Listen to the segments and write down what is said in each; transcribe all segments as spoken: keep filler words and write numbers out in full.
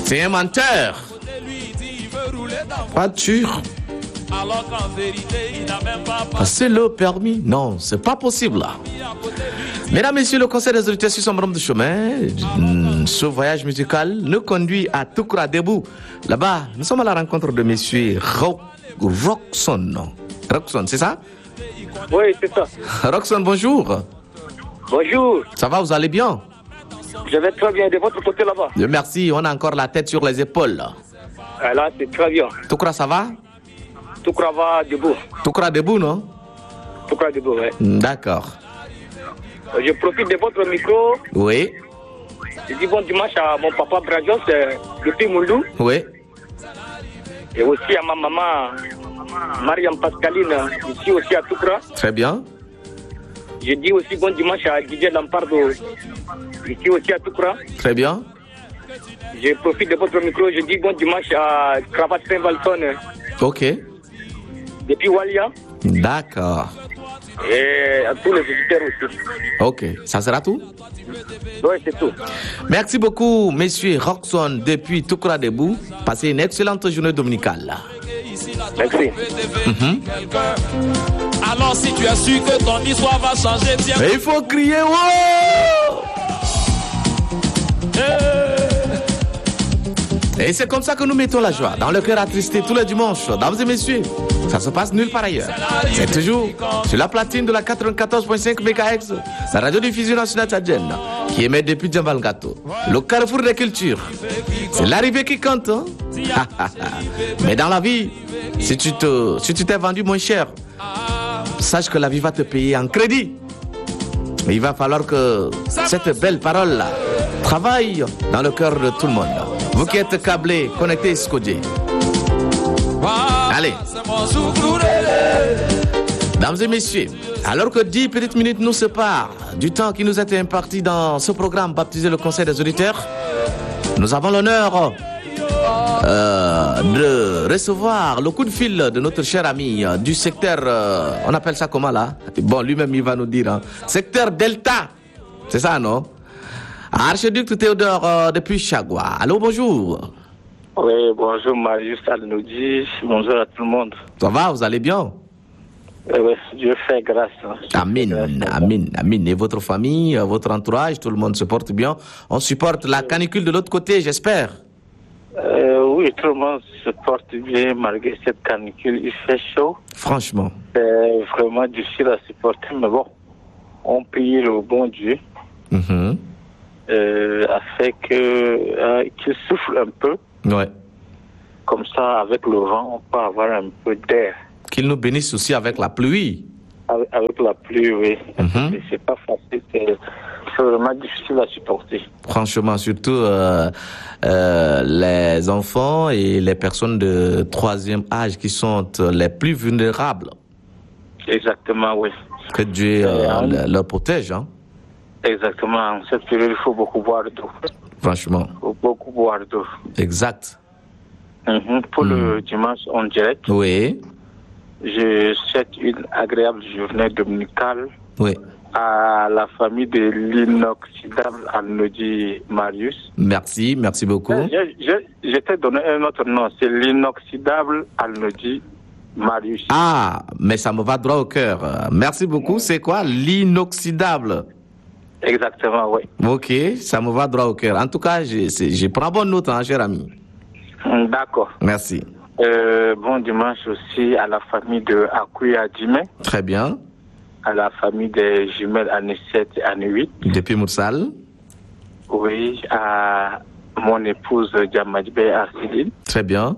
C'est un menteur. Pas sûr. C'est le permis. Non, c'est pas possible là. Mesdames, Messieurs, le Conseil des auditeurs sur son bras de chemin, ce voyage musical nous conduit à Toukra Debout. Là-bas, nous sommes à la rencontre de Monsieur Ro- Roxon. Roxon, c'est ça? Oui, c'est ça. Roxon, bonjour. Bonjour. Ça va, vous allez bien? Je vais très bien de votre côté là-bas. Dieu merci, on a encore la tête sur les épaules. Ah, là, c'est très bien. Toukra, ça va? Toukra va debout. Toukra Debout, non? Toukra debout, oui. D'accord. Je profite de votre micro. Oui. Je dis bon dimanche à mon papa Brajos euh, depuis Moulou. Oui. Et aussi à ma maman Mariam Pascaline, ici aussi à Toukra. Très bien. Je dis aussi bon dimanche à Didier Lampardo, ici aussi à Toukra. Très bien. Je profite de votre micro. Je dis bon dimanche à Cravate Saint-Valton. Ok. Depuis Walia. D'accord. Et à tous les visiteurs aussi. Ok. Ça sera tout? Oui, c'est tout. Merci beaucoup, Monsieur Roxon, depuis Toukra Debout. Passez une excellente journée dominicale. Merci. Mm-hmm. Alors si tu as su que ton histoire va changer, tiens. Mais il faut crier wow! Et c'est comme ça que nous mettons la joie dans le cœur attristé tous les dimanches, dames et messieurs. Ça se passe nulle part ailleurs. C'est toujours sur la platine de la quatre-vingt-quatorze virgule cinq mégahertz, la radio-diffusion nationale tchadienne, qui émet depuis Djambalgato, le carrefour des cultures. C'est l'arrivée qui compte, hein? Mais dans la vie, si tu te, si tu t'es vendu moins cher, sache que la vie va te payer en crédit. Mais il va falloir que cette belle parole-là travaille dans le cœur de tout le monde. Vous qui êtes câblés, connectés, scodés. Allez. Mesdames et messieurs, alors que dix petites minutes nous séparent du temps qui nous était imparti dans ce programme baptisé le Conseil des auditeurs, nous avons l'honneur euh, de recevoir le coup de fil de notre cher ami euh, du secteur, euh, on appelle ça comment là? Bon, lui-même il va nous dire, hein. Secteur Delta, c'est ça, non? Archiduc Théodore euh, depuis Chagua. Allô, bonjour. Oui, bonjour Marius Alnoudi, bonjour à tout le monde. Ça va, vous allez bien? Oui, oui, Dieu fait grâce. Hein. Amin, amin, amin. Et votre famille, votre entourage, tout le monde se porte bien. On supporte la canicule de l'autre côté, j'espère. Euh, oui, tout le monde se porte bien malgré cette canicule. Il fait chaud. Franchement. C'est vraiment difficile à supporter, mais bon, on prie le bon Dieu. Mm-hmm. Euh, afin que, euh, qu'il souffle un peu. Ouais. Comme ça, avec le vent, on peut avoir un peu d'air. Qu'il nous bénisse aussi avec la pluie. Avec, avec la pluie, oui. Mm-hmm. C'est pas facile, c'est, c'est vraiment difficile à supporter. Franchement, surtout euh, euh, les enfants et les personnes de troisième âge qui sont les plus vulnérables. Exactement, oui. Que Dieu euh, le, leur protège, hein. Exactement. En cette période, il faut beaucoup boire d'eau. Franchement. Il faut beaucoup boire d'eau. Exact. Mm-hmm. Pour mm. le dimanche en direct, oui. Je souhaite une agréable journée dominicale oui. à la famille de l'inoxydable Alnoudi Marius. Merci, merci beaucoup. Je, je, je t'ai donné un autre nom, c'est l'inoxydable Alnoudi Marius. Ah, mais ça me va droit au cœur. Merci beaucoup. C'est quoi l'inoxydable? Exactement, oui. Ok, ça me va droit au cœur. En tout cas, je, je prends bonne note, hein, cher ami. D'accord. Merci. Euh, bon dimanche aussi à la famille de Akouya Djimé. Très bien. À la famille des jumelles année sept et année huit. Depuis Moussal. Oui, à mon épouse Djamadjbe Arsidine. Très bien.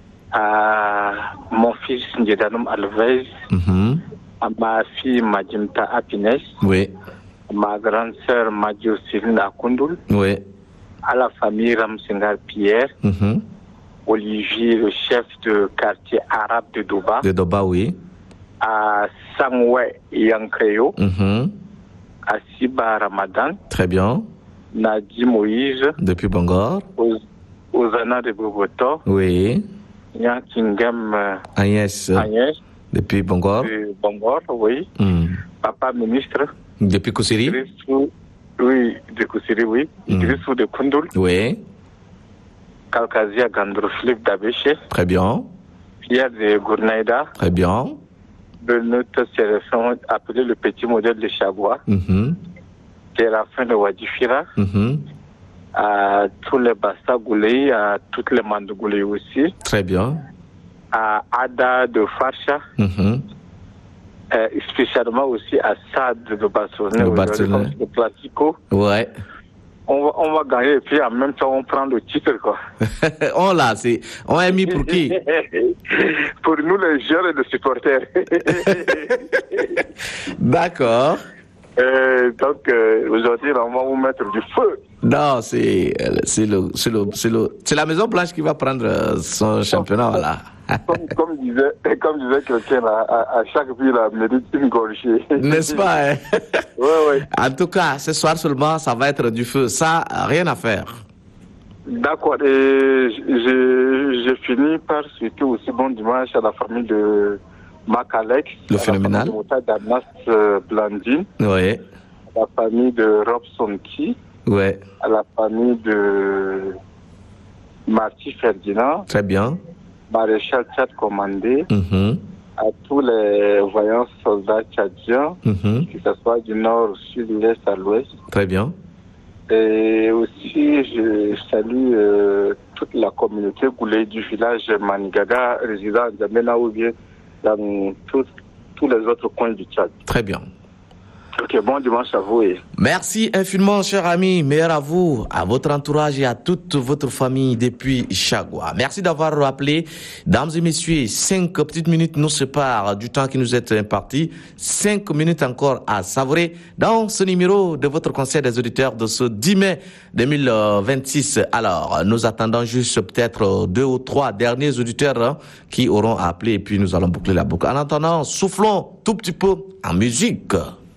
À mon fils Ndjedanoum Alvez. Mm-hmm. À ma fille Madjimta Apines. Oui. Ma grande sœur Madjo Céline Akoundoul. Oui. À la famille Ramsengar Pierre. Mm-hmm. Olivier, le chef de quartier arabe de Doba. De Doba, oui. À Sangwe Yankreo. Mm-hmm. À Siba Ramadan. Très bien. Nadi Moïse. Depuis Bangor. Aux, Ozana de Bogoto. Oui. Yankingam Agnès. Agnès. Depuis Bangor. De Bangor, oui. Mm. Papa ministre. Depuis Koussiri. Idrissou, oui, de Koussiri, oui. Mm. Idrissou de Koundoul. Oui. Calcasia Gandroflip d'Abéché. Très bien. Pierre de Gournaïda. Très bien. De notre sélection appelée le petit modèle de Chabois. Mm-hmm. Séraphin de Wadifira. Mm-hmm. À tous les Basta Goulé, à toutes les Mandogoulé aussi. Très bien. À Ada de Farsha. Mm-hmm. Euh, spécialement aussi à Sad de Barcelone. De Barcelone. Le Classico. Ouais. On va, on va gagner et puis en même temps on prend le titre quoi. On l'a, c'est, on a mis pour qui? Pour nous les joueurs et les supporters. D'accord. Euh, donc euh, aujourd'hui on va vous mettre du feu. Non, c'est, c'est le, c'est le, c'est le, c'est la Maison Blanche qui va prendre son championnat, voilà. Comme, comme disait, comme disait quelqu'un, à, à, à chaque ville, la mérite une gorgée. N'est-ce pas, hein? Ouais, ouais. En tout cas, ce soir seulement, ça va être du feu. Ça, rien à faire. D'accord. Et j'ai, j'ai fini par souhaiter aussi bon dimanche à la famille de Macalex. Le phénoménal. À la famille de Damas Blandine. Oui. À la famille de Robson Ki. Oui. À la famille de Marty Ferdinand. Très bien. Maréchal Tchad Commandé, mm-hmm. à tous les voyants soldats tchadiens, mm-hmm. que ce soit du nord au sud, de l'est à l'ouest. Très bien. Et aussi, je salue euh, toute la communauté Goulé du village Manigaga, résidant à Djamena ou bien dans tous, tous les autres coins du Tchad. Très bien. Ok, bon dimanche à vous. Et... Merci infiniment, cher ami. Meilleur à vous, à votre entourage et à toute votre famille depuis Chagua. Merci d'avoir rappelé. Dames et messieurs, cinq petites minutes nous séparent du temps qui nous est imparti. Cinq minutes encore à savourer dans ce numéro de votre conseil des auditeurs de ce dix mai deux mille vingt-six. Alors, nous attendons juste peut-être deux ou trois derniers auditeurs qui auront appelé et puis nous allons boucler la boucle. En attendant, soufflons tout petit peu en musique.